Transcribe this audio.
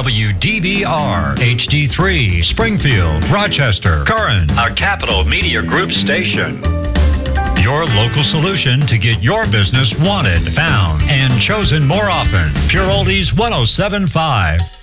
WDBR, HD3, Springfield, Rochester, Curran, a Capital Media Group station. Your local solution to get your business wanted, found, and chosen more often. Pure Oldies 107.5.